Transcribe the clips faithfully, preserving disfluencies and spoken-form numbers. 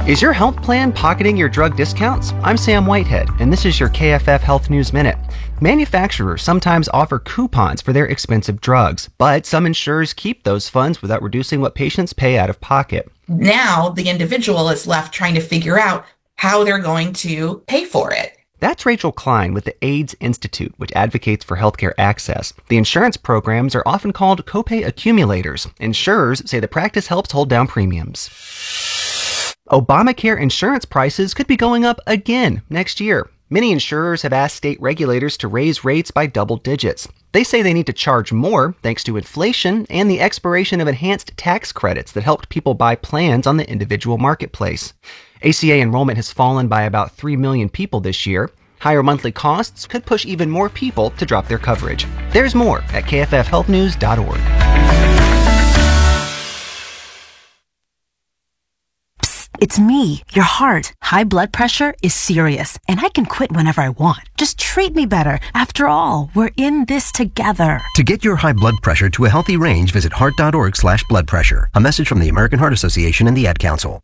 Is your health plan pocketing your drug discounts? I'm Sam Whitehead, and this is your K F F Health News Minute. Manufacturers sometimes offer coupons for their expensive drugs, but some insurers keep those funds without reducing what patients pay out of pocket. Now, the individual is left trying to figure out how they're going to pay for it. That's Rachel Klein with the AIDS Institute, which advocates for healthcare access. The insurance programs are often called copay accumulators. Insurers say the practice helps hold down premiums. Obamacare insurance prices could be going up again next year. Many insurers have asked state regulators to raise rates by double digits. They say they need to charge more thanks to inflation and the expiration of enhanced tax credits that helped people buy plans on the individual marketplace. A C A enrollment has fallen by about three million people this year. Higher monthly costs could push even more people to drop their coverage. There's more at K F F health news dot org. It's me, your heart. High blood pressure is serious, and I can quit whenever I want. Just treat me better. After all, we're in this together. To get your high blood pressure to a healthy range, visit heart.org slash blood pressure. A message from the American Heart Association and the Ad Council.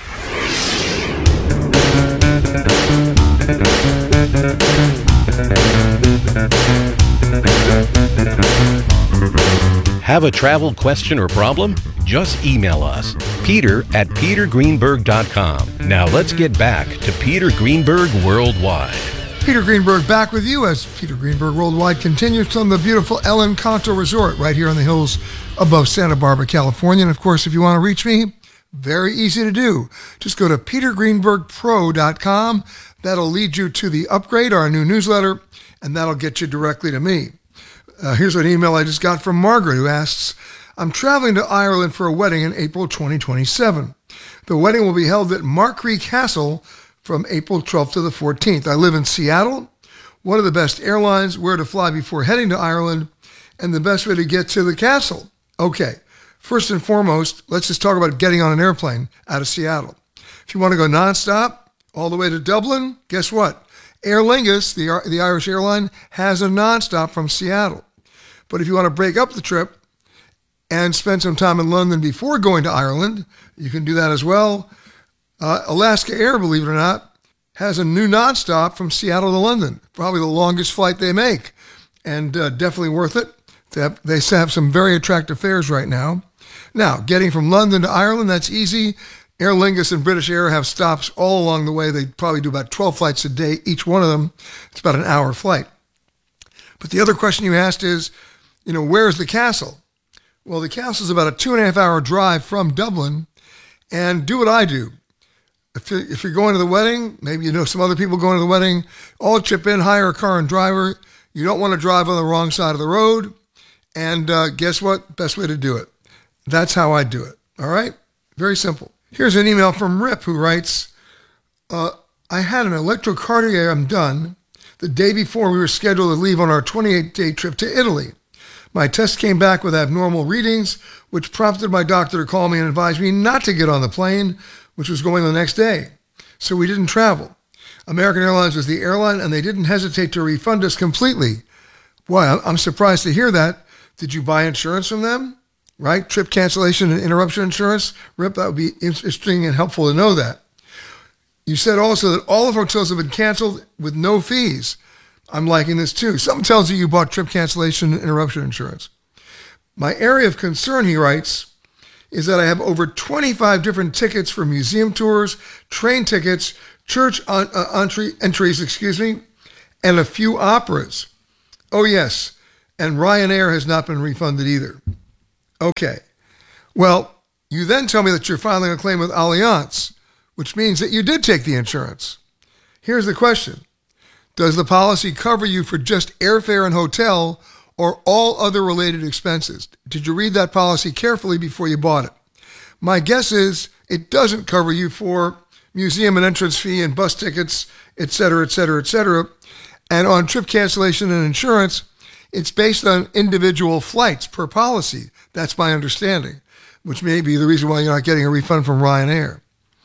Have a travel question or problem? Just email us, Peter at peter greenberg dot com. Now let's get back to Peter Greenberg Worldwide. Peter Greenberg back with you as Peter Greenberg Worldwide continues from the beautiful El Encanto Resort right here on the hills above Santa Barbara, California. And of course, if you want to reach me, very easy to do. Just go to peter greenberg pro dot com. That'll lead you to the upgrade, our new newsletter, and that'll get you directly to me. Uh, here's an email I just got from Margaret, who asks, I'm traveling to Ireland for a wedding in April twenty twenty-seven. The wedding will be held at Markree Castle from April twelfth to the fourteenth. I live in Seattle. What are the best airlines, where to fly before heading to Ireland, and the best way to get to the castle? Okay, first and foremost, let's just talk about getting on an airplane out of Seattle. If you want to go nonstop all the way to Dublin, guess what? Aer Lingus, the, the Irish airline, has a nonstop from Seattle. But if you want to break up the trip and spend some time in London before going to Ireland, you can do that as well. Uh, Alaska Air, believe it or not, has a new nonstop from Seattle to London. Probably the longest flight they make, and uh, definitely worth it. They have, they have some very attractive fares right now. Now, getting from London to Ireland, that's easy. Aer Lingus and British Air have stops all along the way. They probably do about twelve flights a day, each one of them. It's about an hour flight. But the other question you asked is, you know, where's the castle? Well, the castle is about a two and a half hour drive from Dublin. And do what I do. If you're, if you're going to the wedding, maybe you know some other people going to the wedding, all chip in, hire a car and driver. You don't want to drive on the wrong side of the road. And uh, guess what? Best way to do it. That's how I do it. All right? Very simple. Here's an email from Rip, who writes, uh, I had an electrocardiogram done the day before we were scheduled to leave on our twenty-eight day trip to Italy. My test came back with abnormal readings, which prompted my doctor to call me and advise me not to get on the plane, which was going the next day. So we didn't travel. American Airlines was the airline, and they didn't hesitate to refund us completely. Boy, I'm surprised to hear that. Did you buy insurance from them? Right? Trip cancellation and interruption insurance? Rip, that would be interesting and helpful to know that. You said also that all of hotels have been canceled with no fees. I'm liking this too. Something tells you you bought trip cancellation and interruption insurance. My area of concern, he writes, is that I have over twenty-five different tickets for museum tours, train tickets, church on, uh, entry, entries, excuse me, and a few operas. Oh yes, and Ryanair has not been refunded either. Okay. Well, you then tell me that you're filing a claim with Allianz, which means that you did take the insurance. Here's the question. Does the policy cover you for just airfare and hotel or all other related expenses? Did you read that policy carefully before you bought it? My guess is it doesn't cover you for museum and entrance fee and bus tickets, et cetera, et cetera, et cetera. And on trip cancellation and insurance, it's based on individual flights per policy. That's my understanding, which may be the reason why you're not getting a refund from Ryanair.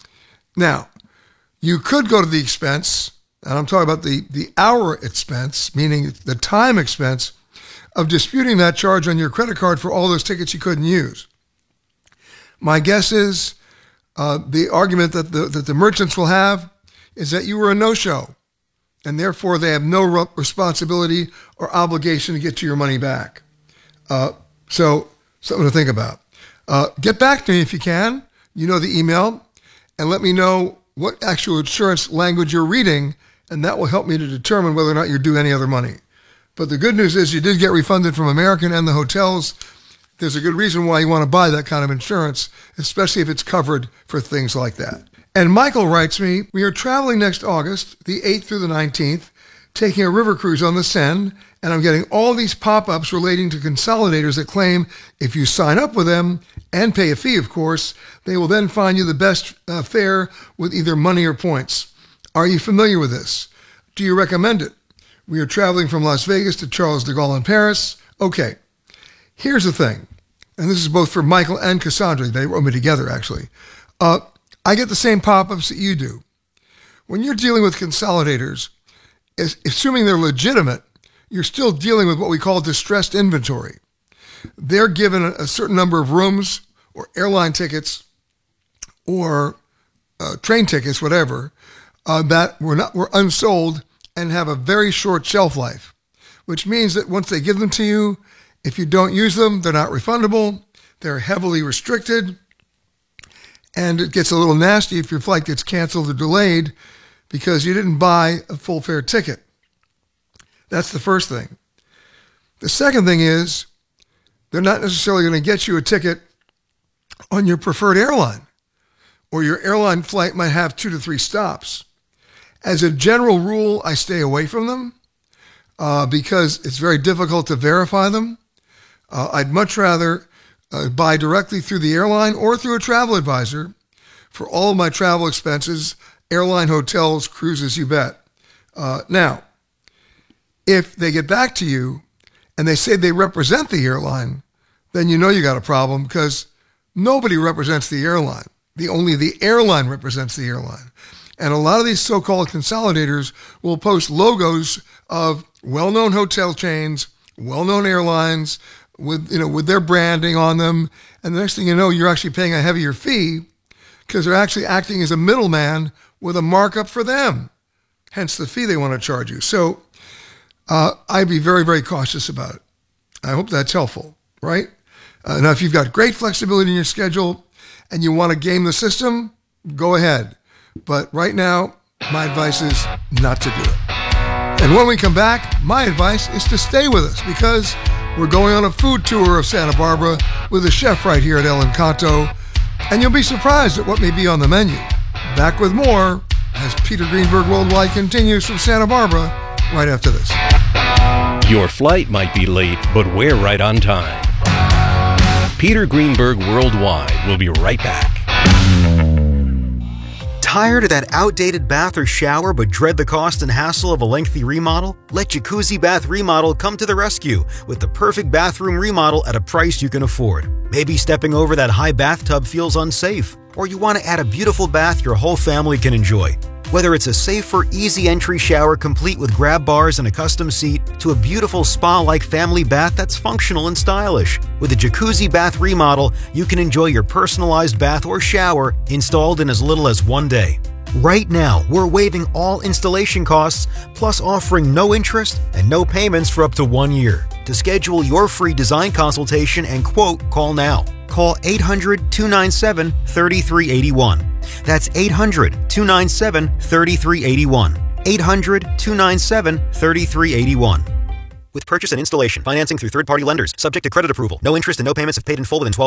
Now, you could go to the expense, and I'm talking about the, the hour expense, meaning the time expense, of disputing that charge on your credit card for all those tickets you couldn't use. My guess is Uh, the argument that the, that the merchants will have is that you were a no-show, and therefore they have no re- responsibility or obligation to get you your money back. Uh, so something to think about. Uh, get back to me if you can. You know the email, and let me know what actual insurance language you're reading, and that will help me to determine whether or not you're due any other money. But the good news is you did get refunded from American and the hotels. There's a good reason why you want to buy that kind of insurance, especially if it's covered for things like that. And Michael writes me, we are traveling next August, the eighth through the nineteenth, taking a river cruise on the Seine, and I'm getting all these pop-ups relating to consolidators that claim if you sign up with them and pay a fee, of course, they will then find you the best uh, fare with either money or points. Are you familiar with this? Do you recommend it? We are traveling from Las Vegas to Charles de Gaulle in Paris. Okay, here's the thing, and this is both for Michael and Cassandra. They wrote me together, actually. Uh, I get the same pop-ups that you do. When you're dealing with consolidators, assuming they're legitimate, you're still dealing with what we call distressed inventory. They're given a certain number of rooms or airline tickets or uh, train tickets, whatever, uh, that were not were unsold and have a very short shelf life, which means that once they give them to you, if you don't use them, they're not refundable. They're heavily restricted, and it gets a little nasty if your flight gets canceled or delayed because you didn't buy a full fare ticket. That's the first thing. The second thing is they're not necessarily going to get you a ticket on your preferred airline, or your airline flight might have two to three stops. As a general rule, I stay away from them uh, because it's very difficult to verify them. Uh, I'd much rather uh, buy directly through the airline or through a travel advisor for all of my travel expenses, airline, hotels, cruises, you bet. Uh, now, if they get back to you and they say they represent the airline, then you know you got a problem because nobody represents the airline. The only the airline represents the airline. And a lot of these so-called consolidators will post logos of well-known hotel chains, well-known airlines with, you know, with their branding on them. And the next thing you know, you're actually paying a heavier fee because they're actually acting as a middleman with a markup for them. Hence the fee they want to charge you. So uh, I'd be very, very cautious about it. I hope that's helpful, right? Uh, now, if you've got great flexibility in your schedule and you want to game the system, go ahead. But right now, my advice is not to do it. And when we come back, my advice is to stay with us because we're going on a food tour of Santa Barbara with a chef right here at El Encanto, and you'll be surprised at what may be on the menu. Back with more as Peter Greenberg Worldwide continues from Santa Barbara right after this. Your flight might be late, but we're right on time. Peter Greenberg Worldwide will be right back. Tired of that outdated bath or shower but dread the cost and hassle of a lengthy remodel? Let Jacuzzi Bath Remodel come to the rescue with the perfect bathroom remodel at a price you can afford. Maybe stepping over that high bathtub feels unsafe, or you want to add a beautiful bath your whole family can enjoy. Whether it's a safer, easy entry shower complete with grab bars and a custom seat, to a beautiful spa-like family bath that's functional and stylish. With a Jacuzzi Bath Remodel, you can enjoy your personalized bath or shower installed in as little as one day. Right now, we're waiving all installation costs, plus offering no interest and no payments for up to one year. To schedule your free design consultation and quote, call now. Call eight hundred, two nine seven, three three eight one. That's eight hundred, two nine seven, three three eight one. eight hundred, two nine seven, three three eight one. With purchase and installation, financing through third-party lenders, subject to credit approval. No interest and no payments if paid in full within twelve